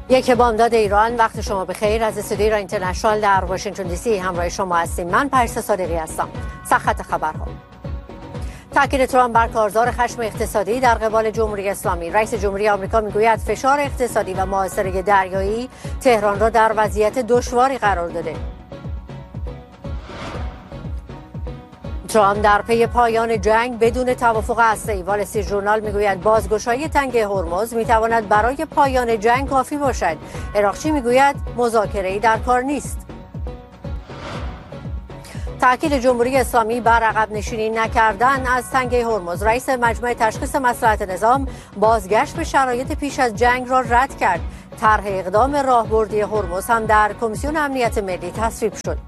یک بامداد ایران، وقت شما بخیر. از استودیو ایران اینترنشنال در واشنگتن دی سی همراه شما هستیم. من پریسا صادقی هستم. سرخط خبرها: تاکید ترامپ بر کارزار خشم اقتصادی در قبال جمهوری اسلامی. رئیس جمهوری آمریکا میگوید فشار اقتصادی و محاصره دریایی تهران را در وضعیت دشواری قرار داده. ترامپ در پی پایان جنگ بدون توافق هسته‌ای. وال استریت ژورنال میگوید بازگشایی تنگ هرمز میتواند برای پایان جنگ کافی باشد. عراقچی میگوید مذاکره‌ای در کار نیست. تاکید جمهوری اسلامی بر عقب نشینی نکردن از تنگه هرمز. رئیس مجمع تشخیص مصلحت نظام بازگشت به شرایط پیش از جنگ را رد کرد. طرح اقدام راهبردی هرمز هم در کمیسیون امنیت ملی تصویب شد.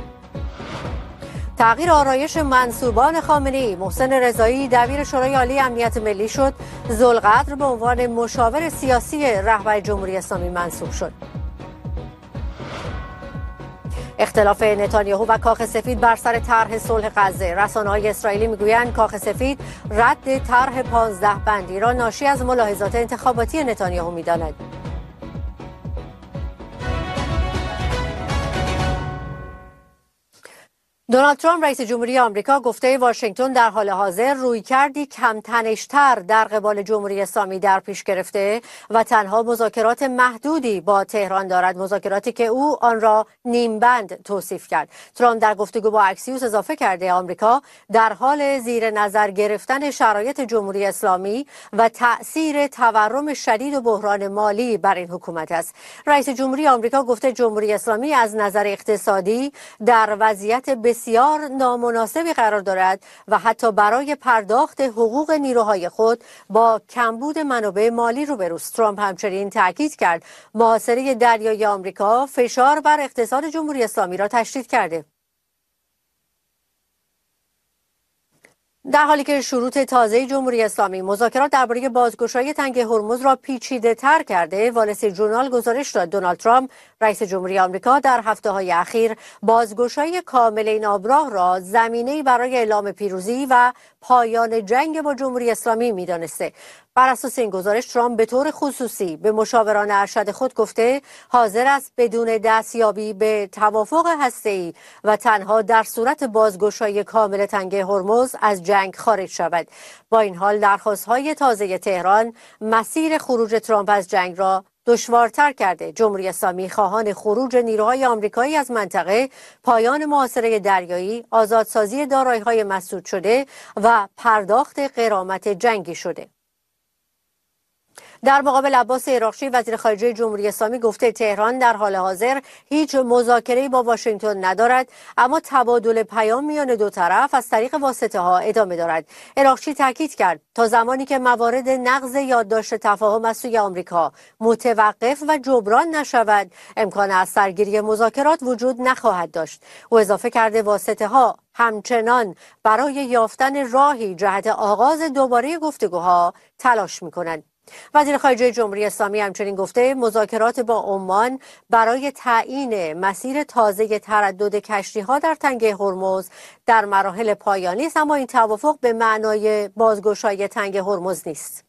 تغییر آرایش منصوبان خامنه‌ای. محسن رضایی دبیر شورای عالی امنیت ملی شد. ذوالقدر به عنوان مشاور سیاسی رهبر جمهوری اسلامی منصوب شد. اختلاف نتانیاهو و کاخ سفید بر سر طرح صلح غزه. رسانه‌های اسرائیلی میگویند کاخ سفید رد طرح 15 بندی را ناشی از ملاحظات انتخاباتی نتانیاهو می‌داند. دونالد ترامپ رئیس جمهوری آمریکا گفته واشنگتن در حال حاضر رویکردی کم تنش‌تر در قبال جمهوری اسلامی در پیش گرفته و تنها مذاکرات محدودی با تهران دارد، مذاکراتی که او آن را نیمبند توصیف کرد. ترامپ در گفتگو با اکسیوس اضافه کرده آمریکا در حال زیر نظر گرفتن شرایط جمهوری اسلامی و تأثیر تورم شدید و بحران مالی بر این حکومت است. رئیس جمهوری آمریکا گفته جمهوری اسلامی از نظر اقتصادی در وضعیت بسیار نامناسبی قرار دارد و حتی برای پرداخت حقوق نیروهای خود با کمبود منابع مالی روبروست. ترامپ همچنین تاکید کرد محاصره دریایی آمریکا فشار بر اقتصاد جمهوری اسلامی را تشدید کرده. در حالی که شروط تازه جمهوری اسلامی مذاکرات درباره بازگشایی تنگه هرمز را پیچیده‌تر کرده، وال استریت ژورنال گزارش داد دونالد ترامپ رئیس جمهوری آمریکا در هفته‌های اخیر بازگشایی کامل این آبراه را زمینه‌ای برای اعلام پیروزی و پایان جنگ با جمهوری اسلامی می‌دانسته. بر اساس این گزارش ترامپ به طور خصوصی به مشاوران ارشد خود گفته حاضر است بدون دستیابی به توافق هسته‌ای و تنها در صورت بازگشایی کامل تنگه هرمز از جنگ خارج شود. با این حال درخواست‌های تازه تهران مسیر خروج ترامپ از جنگ را دشوارتر کرده. جمهوری اسلامی خواهان خروج نیروهای آمریکایی از منطقه، پایان محاصره دریایی، آزادسازی دارایی‌های مسدود شده و پرداخت غرامت جنگی شده. در مقابل عباس عراقچی وزیر خارجه جمهوری اسلامی گفته تهران در حال حاضر هیچ مذاکره‌ای با واشنگتن ندارد، اما تبادل پیام میان دو طرف از طریق واسطه‌ها ادامه دارد. عراقچی تاکید کرد تا زمانی که موارد نقض یادداشت تفاهم از سوی آمریکا متوقف و جبران نشود، امکان از سرگیری مذاکرات وجود نخواهد داشت. او اضافه کرده واسطه‌ها همچنان برای یافتن راهی جهت آغاز دوباره گفتگوها تلاش می‌کنند. وزیر خارجه جمهوری اسلامی همچنین گفته مذاکرات با عمان برای تعیین مسیر تازه تردد کشتی‌ها در تنگه هرمز در مراحل پایانی است، اما این توافق به معنای بازگشایی تنگه هرمز نیست.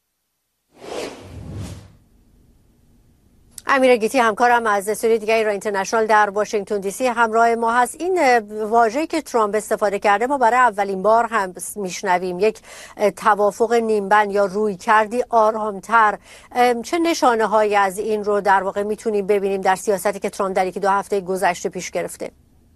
امیر گیتی همکارم از استودیو دیگر ایران اینترنشنال در واشنگتن دی سی همراه ما هست. این واژه‌ای که ترامپ استفاده کرده ما برای اولین بار هم میشنویم، یک توافق نیمبند یا رویکردی آرامتر. چه نشانه‌هایی از این رو در واقع میتونیم ببینیم در سیاستی که ترامپ در یکی دو هفته گذشته پیش گرفته؟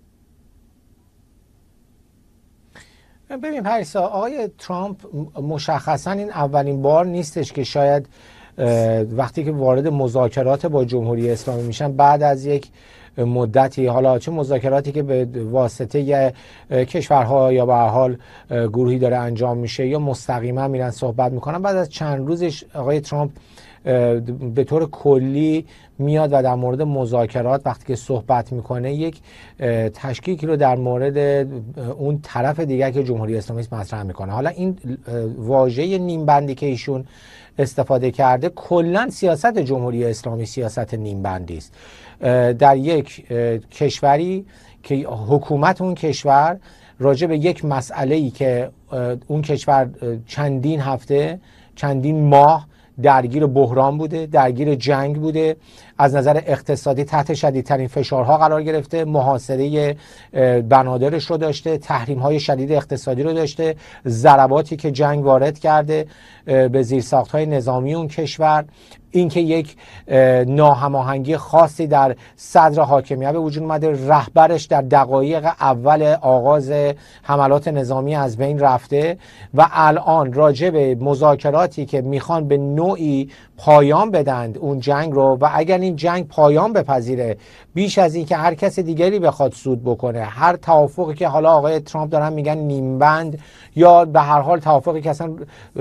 ببین پریسا، آقای ترامپ مشخصا این اولین بار نیستش که شاید وقتی که وارد مذاکرات با جمهوری اسلامی میشن بعد از یک مدتی، حالا چه مذاکراتی که به واسطه کشورها یا به هر حال گروهی داره انجام میشه یا مستقیما میرن صحبت میکنن، بعد از چند روزش آقای ترامپ به طور کلی میاد و در مورد مذاکرات وقتی که صحبت میکنه یک تشکیکی رو در مورد اون طرف دیگر که جمهوری اسلامی مطرح میکنه. حالا این واژه نیم بندی که ایشون استفاده کرده، کلا سیاست جمهوری اسلامی سیاست نیم بندی است. در یک کشوری که حکومت اون کشور راجع به یک مسئله‌ای که اون کشور چندین هفته چندین ماه درگیر بحران بوده، درگیر جنگ بوده، از نظر اقتصادی تحت شدیدترین فشارها قرار گرفته، محاصره بنادرش رو داشته، تحریم‌های شدید اقتصادی رو داشته، ضرباتی که جنگ وارد کرده به زیرساخت‌های نظامی اون کشور، اینکه یک ناهماهنگی خاصی در صدر حاکمیت به وجود اومده، رهبرش در دقایق اول آغاز حملات نظامی از بین رفته و الان راجع به مذاکراتی که میخوان به نوعی پایان بدند اون جنگ رو، و اگر این جنگ پایان بپذیره بیش از این که هر کس دیگری بخواد سود بکنه، هر توافقی که حالا آقای ترامپ دارن میگن نیمبند یا به هر حال توافقی که اصلا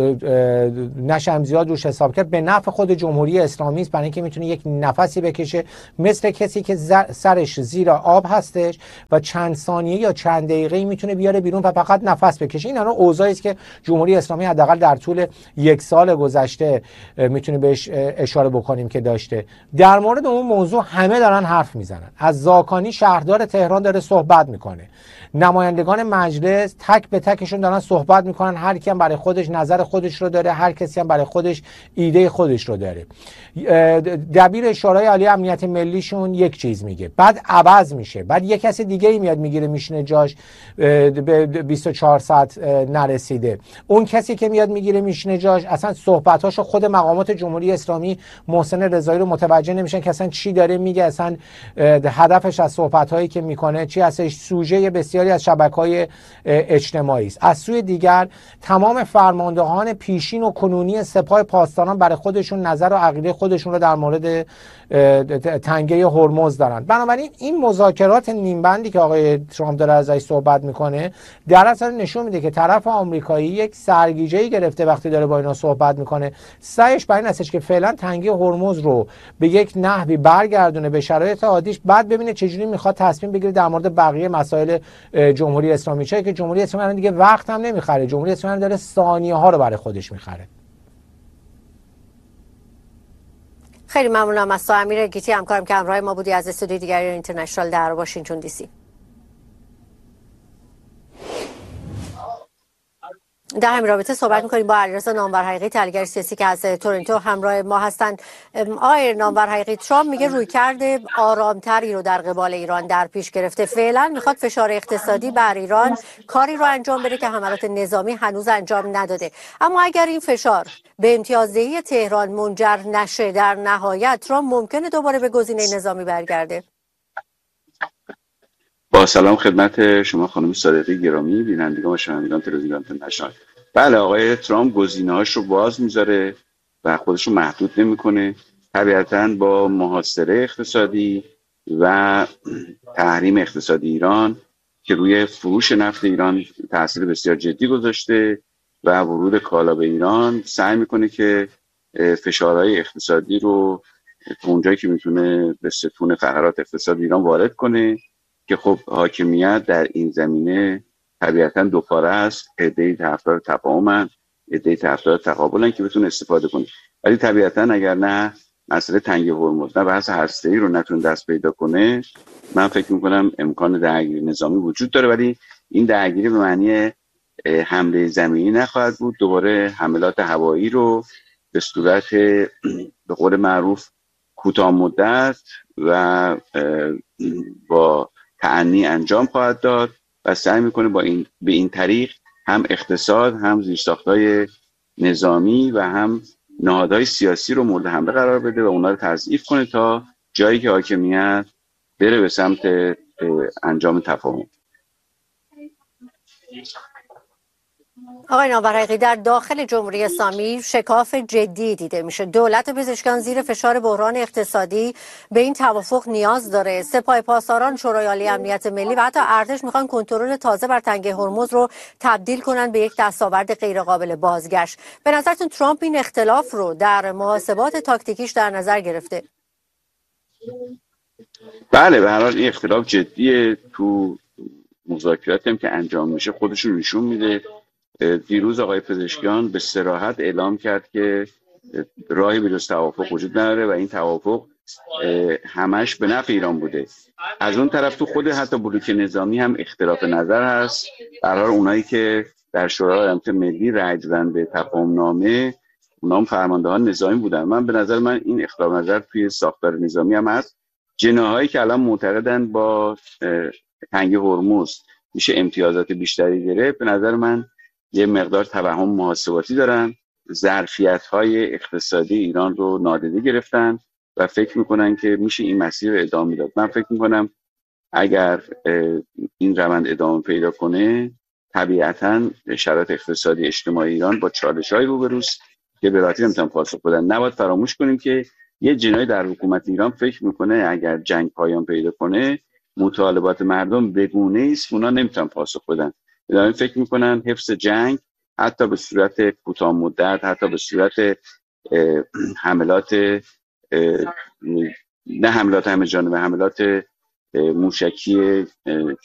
نشم زیاد روش حساب کرد، به نفع خود جمهوری اسلامی است، برای اینکه میتونه یک نفسی بکشه مثل کسی که سرش زیر آب هستش و چند ثانیه یا چند دقیقه میتونه بیاره بیرون و فقط نفس بکشه. این الان اوضاعی است که جمهوری اسلامی حداقل در طول یک سال گذشته میتونه بهش اشاره بکنیم که داشته. در مورد اون موضوع همه دارن حرف میزنن. از زاکانی شهردار تهران داره صحبت میکنه، نمایندگان مجلس تک به تکشون دارن صحبت میکنن، هر کی هم برای خودش نظر خودش رو داره، هر کسی هم برای خودش ایده خودش رو داره. دبیر شورای عالی امنیت ملیشون یک چیز میگه، بعد عوض میشه، بعد یک کسی دیگه ای میاد میگیره میشینه جاش، به 24 ساعت نرسیده. اون کسی که میاد میگیره میشینه جاش اصلا صحبتاشو خود مقامات جمهوری اسلامی محسن رضایی رو متوجه نمیشن که اصلا چی داره میگه، اصلا هدفش از صحبتایی که میکنه چی هستش. سوژه بسیاری از شبکه‌های اجتماعی است. از سوی دیگر تمام فرماندهان پیشین و کنونی سپاه پاسداران برای خودشون نظر و عقیده خودشون رو در مورد تنگه هرمز دارن. بنابراین این مذاکرات نیمبندی که آقای ترامپ داره ازش صحبت میکنه در اصل نشون میده که طرف آمریکایی یک سرگیجه‌ای گرفته وقتی داره با اینا صحبت میکنه. سعیش برای این هستش که فعلا تنگه هرمز رو به یک نحوی برگردونه به شرایط عادیش، بعد ببینه چجوری میخواد تصمیم بگیره در مورد بقیه مسائل جمهوری اسلامی. چه که جمهوری اسلامی الان دیگه وقت هم نمیخره، جمهوری اسلامی داره ثانیه ها رو برای خودش میخره. خیلی ممنونم از تو امیر گیتی، همکارم که همراه ما بودی از استودیوی دیگری اینترنشنال در واشنگتن دی سی. در همین رابطه صحبت می‌کنیم با علیرضا نامور حقیقی، تحلیلگر سیاسی که از تورنتو همراه ما هستند. آقای نامور حقیقی، ترامپ میگه رویکرد آرامتری رو در قبال ایران در پیش گرفته. فعلا میخواد فشار اقتصادی بر ایران کاری رو انجام بده که حملات نظامی هنوز انجام نداده. اما اگر این فشار به امتیازدهی تهران منجر نشه، در نهایت ترامپ ممکنه دوباره به گزینه نظامی برگرده. با سلام خدمت شما خانم صادقی گرامی، بینندگان و شنوندگان تلویزیون اینترنشنال. بله، آقای ترامپ گزینه‌هاش رو باز میذاره و خودش رو محدود نمیکنه. طبیعتاً با محاصره اقتصادی و تحریم اقتصادی ایران که روی فروش نفت ایران تاثیر بسیار جدی گذاشته و ورود کالا به ایران، سعی میکنه که فشارهای اقتصادی رو اونجایی که میتونه به ستون فقرات اقتصاد ایران وارد کنه که خب حاکمیت در این زمینه طبیعتاً دو پاره است. عده‌ای طرفدار تفاهمن، عده‌ای طرفدار تقابلن که بتونه استفاده کنه. ولی طبیعتاً اگر نه مسئله تنگه هرمز، نه بحث هسته‌ای رو نتونه دست پیدا کنه، من فکر می‌کنم امکان درگیری نظامی وجود داره، ولی این درگیری به معنی حمله زمینی نخواهد بود. دوباره حملات هوایی رو به صورت به قول معروف کوتاه مدت و با تأنی انجام خواهد داد و سعی میکنه به این طریق هم اقتصاد، هم زیرساخت‌های نظامی و هم نهادهای سیاسی رو مورد حمله قرار بده و اونا رو تضعیف کنه تا جایی که حاکمیت بره به سمت انجام تفاهم. آقای نامور حقیقی، در داخل جمهوری اسلامی شکاف جدی دیده میشه. دولت و پزشکان زیر فشار بحران اقتصادی به این توافق نیاز داره. سپاه پاسداران، شورای عالی امنیت ملی و حتی ارتش میخوان کنترل تازه بر تنگه هرمز رو تبدیل کنن به یک دستاورد غیر قابل بازگشت. به نظرتون ترامپ این اختلاف رو در محاسبات تاکتیکیش در نظر گرفته؟ بله، به هر حال این اختلاف جدیه. تو مذاکراتی هم که انجام میشه خودشون نشون میده. دیروز آقای پزشکیان به صراحت اعلام کرد که راهی به جز توافق وجود نداره و این توافق همش به نفع ایران بوده. از اون طرف تو خود حتی بلوک نظامی هم اختلاف نظر هست. در حال اونایی که در شورای امنیت ملی رأی دادن به تفاهم نامه اونا هم فرماندهان نظامی بودن. من به نظر من این اختلاف نظر توی ساختار نظامی هم هست. جناحایی که الان معتقدن با تنگه هرمز میشه امتیازات بیشتری گرفت، به نظر من یه مقدار توهم محاسباتی دارن، ظرفیت‌های اقتصادی ایران رو نادیده گرفتن و فکر میکنن که میشه این مسیر رو ادامه داد. من فکر میکنم اگر این روند ادامه پیدا کنه، طبیعتاً شرایط اقتصادی اجتماعی ایران با چالش‌های روبروست که به راحتی نمیتونن پاسخ بدن. نباید فراموش کنیم که یه جناحی در حکومت ایران فکر میکنه اگر جنگ پایان پیدا کنه، مطالبات مردم بگونه است اونا نمیتونن پاسخ بدن. بنابراین فکر میکنن حفظ جنگ حتی به صورت کوتاه مدت، حتی به صورت حملات نه حملات همه جانبه، حملات موشکی